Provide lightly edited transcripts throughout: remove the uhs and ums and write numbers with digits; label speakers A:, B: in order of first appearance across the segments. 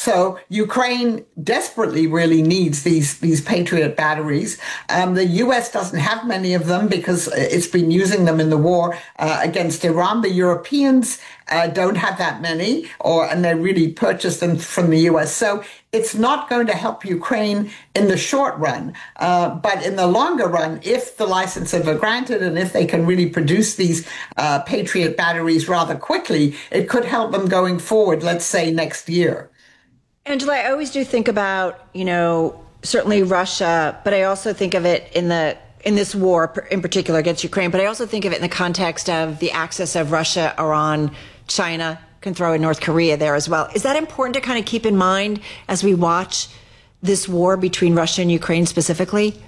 A: So Ukraine desperately really needs these Patriot batteries. The U.S. doesn't have many of them because it's been using them in the war against Iran. The Europeans don't have that many, and they really purchase them from the U.S. So it's not going to help Ukraine in the short run. But in the longer run, if the licenses are granted and if they can really produce these Patriot batteries rather quickly, it could help them going forward, let's say next year.
B: Angela, I always do think about, certainly Russia, but I also think of it in this war in particular against Ukraine, but I also think of it in the context of the axis of Russia, Iran, China, can throw in North Korea there as well. Is that important to kind of keep in mind as we watch this war between Russia and Ukraine specifically?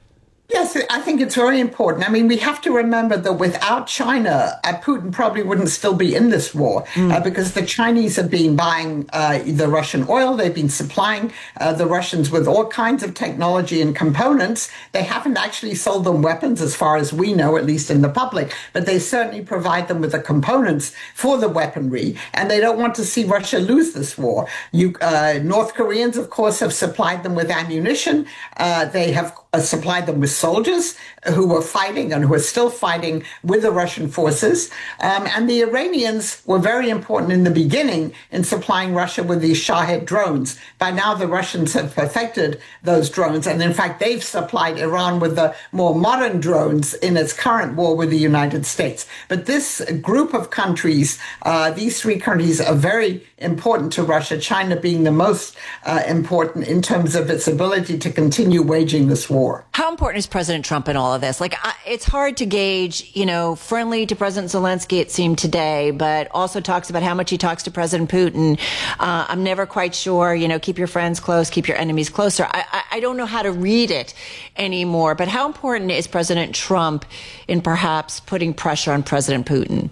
A: Yes, I think it's very important. I mean, we have to remember that without China, Putin probably wouldn't still be in this war because the Chinese have been buying the Russian oil. They've been supplying the Russians with all kinds of technology and components. They haven't actually sold them weapons, as far as we know, at least in the public, but they certainly provide them with the components for the weaponry, and they don't want to see Russia lose this war. North Koreans, of course, have supplied them with ammunition. They have supplied them with soldiers who were fighting and who are still fighting with the Russian forces. And the Iranians were very important in the beginning in supplying Russia with these Shahed drones. By now, the Russians have perfected those drones. And in fact, they've supplied Iran with the more modern drones in its current war with the United States. But this group of countries, these three countries are very important to Russia, China being the most important in terms of its ability to continue waging this war.
B: How important is President Trump in all of this? It's hard to gauge, friendly to President Zelensky, it seemed today, but also talks about how much he talks to President Putin. I'm never quite sure, keep your friends close, keep your enemies closer. I don't know how to read it anymore, but how important is President Trump in perhaps putting pressure on President Putin?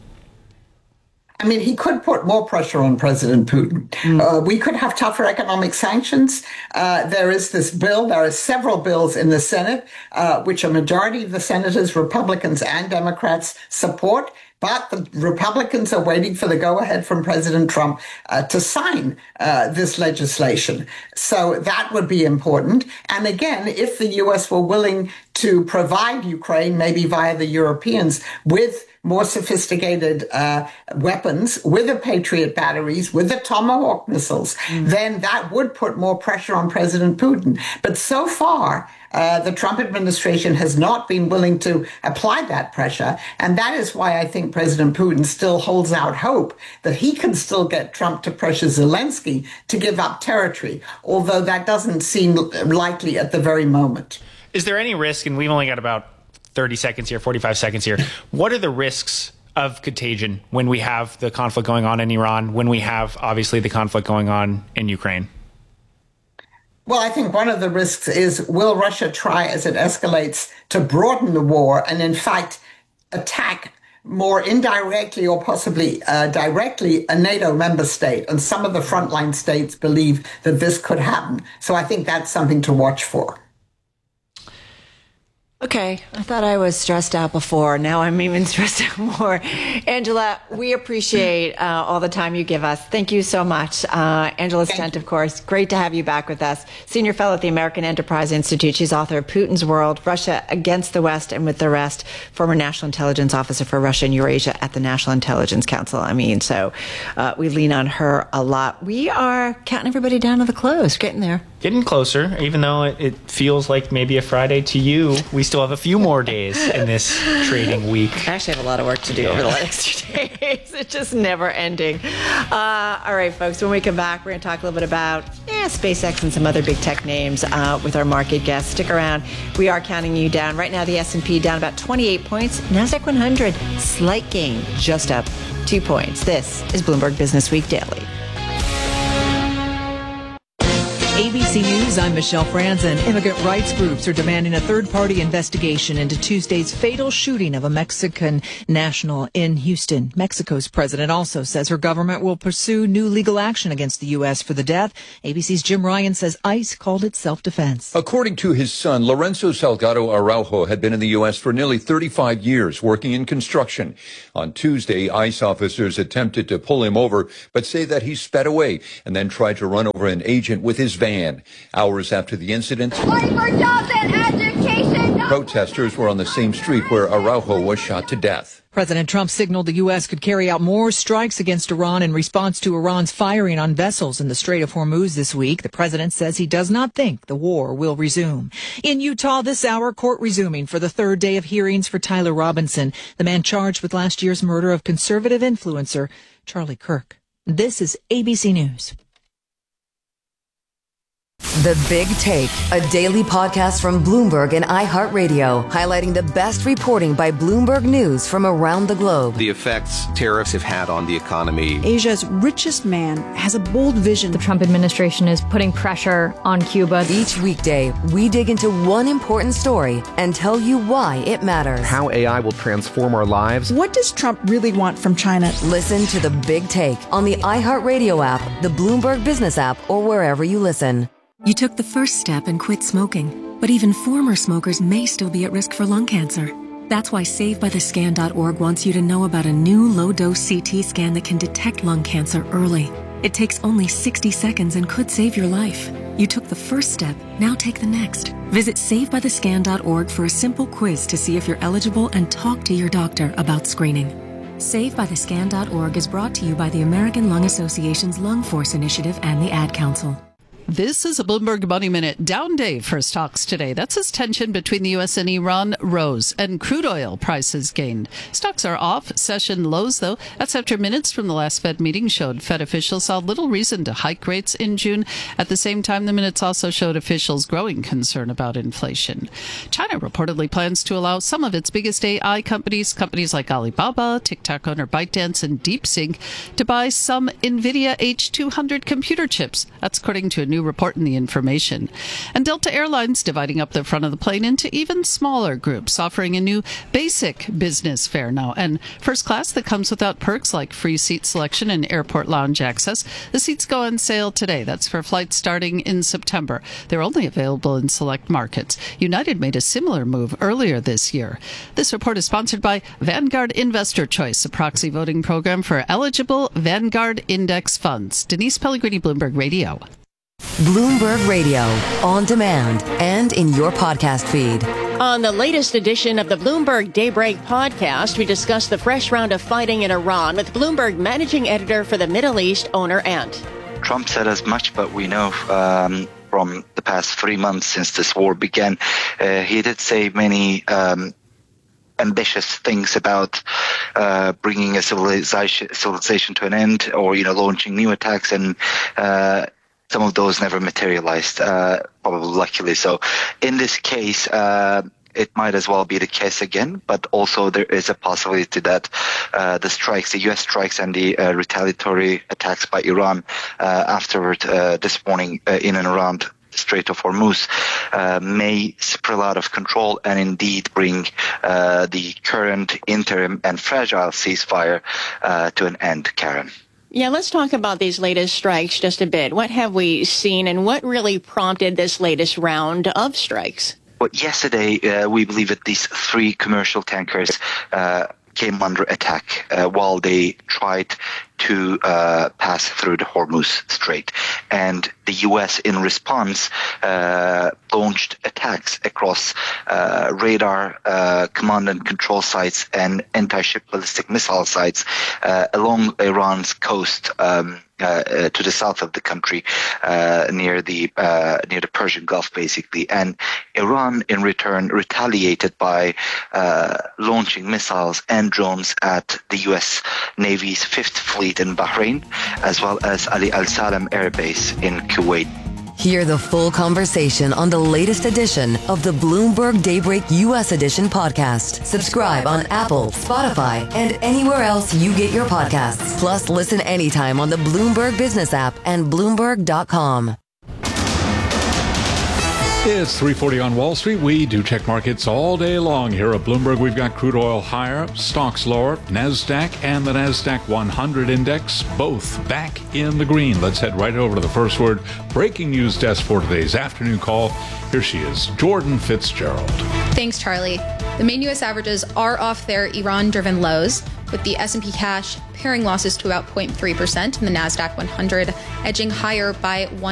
A: I mean, he could put more pressure on President Putin. We could have tougher economic sanctions. There is this bill. There are several bills in the Senate, which a majority of the senators, Republicans and Democrats, support. But the Republicans are waiting for the go-ahead from President Trump to sign this legislation. So that would be important. And again, if the U.S. were willing to provide Ukraine, maybe via the Europeans, with more sophisticated weapons, with the Patriot batteries, with the Tomahawk missiles, then that would put more pressure on President Putin. But so far, the Trump administration has not been willing to apply that pressure. And that is why I think President Putin still holds out hope that he can still get Trump to pressure Zelensky to give up territory, although that doesn't seem likely at the very moment.
C: Is there any risk, and we've only got about 30 seconds here, 45 seconds here, what are the risks of contagion when we have the conflict going on in Iran, when we have obviously the conflict going on in Ukraine?
A: Well, I think one of the risks is, will Russia try, as it escalates, to broaden the war and, in fact, attack more indirectly or possibly directly a NATO member state? And some of the frontline states believe that this could happen. So I think that's something to watch for.
B: Okay, I thought I was stressed out before. Now I'm even stressed out more. Angela, we appreciate all the time you give us. Thank you so much. Angela Stent, of course, great to have you back with us. Senior fellow at the American Enterprise Institute. She's author of Putin's World, Russia Against the West and with the Rest, former National Intelligence Officer for Russia and Eurasia at the National Intelligence Council. So we lean on her a lot. We are counting everybody down to the close, getting there.
C: Getting closer, even though it feels like maybe a Friday to you. We still have a few more days in this trading week.
B: I actually have a lot of work to do over the next 2 days. It's just never ending. All right, folks, when we come back, we're going to talk a little bit about SpaceX and some other big tech names with our market guests. Stick around. We are counting you down. Right now, the S&P down about 28 points. NASDAQ 100, slight gain, just up 2 points. This is Bloomberg Business Week Daily.
D: ABC News, I'm Michelle Franzen. Immigrant rights groups are demanding a third-party investigation into Tuesday's fatal shooting of a Mexican national in Houston. Mexico's president also says her government will pursue new legal action against the U.S. for the death. ABC's Jim Ryan says ICE called it self-defense.
E: According to his son, Lorenzo Salgado Araujo had been in the U.S. for nearly 35 years, working in construction. On Tuesday, ICE officers attempted to pull him over, but say that he sped away and then tried to run over an agent with his van. Hours after the incident, protesters were on the same street where Araujo was shot to death.
D: President Trump signaled the U.S. could carry out more strikes against Iran in response to Iran's firing on vessels in the Strait of Hormuz this week. The president says he does not think the war will resume. In Utah this hour, court resuming for the third day of hearings for Tyler Robinson, the man charged with last year's murder of conservative influencer Charlie Kirk. This is ABC News.
F: The Big Take, a daily podcast from Bloomberg and iHeartRadio, highlighting the best reporting by Bloomberg News from around the globe.
G: The effects tariffs have had on the economy.
H: Asia's richest man has a bold vision.
I: The Trump administration is putting pressure on Cuba.
F: Each weekday, we dig into one important story and tell you why it matters.
G: How AI will transform our lives.
H: What does Trump really want from China?
F: Listen to The Big Take on the iHeartRadio app, the Bloomberg Business app, or wherever you listen.
J: You took the first step and quit smoking, but even former smokers may still be at risk for lung cancer. That's why SaveByTheScan.org wants you to know about a new low-dose CT scan that can detect lung cancer early. It takes only 60 seconds and could save your life. You took the first step, now take the next. Visit SaveByTheScan.org for a simple quiz to see if you're eligible and talk to your doctor about screening. SaveByTheScan.org is brought to you by the American Lung Association's Lung Force Initiative and the Ad Council.
K: This is a Bloomberg Money Minute. Down day for stocks today. That's as tension between the U.S. and Iran rose and crude oil prices gained. Stocks are off session lows, though. That's after minutes from the last Fed meeting showed Fed officials saw little reason to hike rates in June. At the same time, the minutes also showed officials' growing concern about inflation. China reportedly plans to allow some of its biggest AI companies like Alibaba, TikTok owner ByteDance, and DeepSeek, to buy some NVIDIA H200 computer chips. That's according to a new report in The Information. And Delta Airlines dividing up the front of the plane into even smaller groups, offering a new basic business fare now and first class that comes without perks like free seat selection and airport lounge access. The seats go on sale today. That's for flights starting in September. They're only available in select markets. United made a similar move earlier this year. This report is sponsored by Vanguard Investor Choice, a proxy voting program for eligible Vanguard Index funds. Denise Pellegrini, Bloomberg Radio.
F: Bloomberg Radio, on demand and in your podcast feed.
L: On the latest edition of the Bloomberg Daybreak podcast, we discuss the fresh round of fighting in Iran with Bloomberg managing editor for the Middle East, Oner Ant.
M: Trump said as much, but we know from the past 3 months since this war began, he did say many ambitious things about bringing a civilization to an end, or launching new attacks, and some of those never materialized, probably luckily so. In this case, it might as well be the case again, but also there is a possibility that the U.S. strikes and the retaliatory attacks by Iran afterward this morning in and around the Strait of Hormuz may spiral out of control and indeed bring the current interim and fragile ceasefire to an end, Karen.
L: Yeah, let's talk about these latest strikes just a bit. What have we seen and what really prompted this latest round of strikes?
M: Well, yesterday, we believe that these 3 commercial tankers came under attack while they tried to pass through the Hormuz Strait. And the U.S. in response launched attacks across radar, command and control sites and anti-ship ballistic missile sites along Iran's coast to the south of the country, near the Persian Gulf, basically. And Iran, in return, retaliated by launching missiles and drones at the U.S. Navy's 5th Fleet in Bahrain, as well as Ali Al Salam Air Base in Kuwait.
F: Hear the full conversation on the latest edition of the Bloomberg Daybreak U.S. Edition podcast. Subscribe on Apple, Spotify, and anywhere else you get your podcasts. Plus, listen anytime on the Bloomberg Business app and Bloomberg.com.
N: It's 3:40 on Wall Street. We do check markets all day long here at Bloomberg. We've got crude oil higher, stocks lower, NASDAQ and the NASDAQ 100 index both back in the green. Let's head right over to the First Word breaking news desk for today's afternoon call. Here she is, Jordan Fitzgerald.
O: Thanks, Charlie. The main U.S. averages are off their Iran-driven lows, with the S&P cash paring losses to about 0.3% and the NASDAQ 100 edging higher by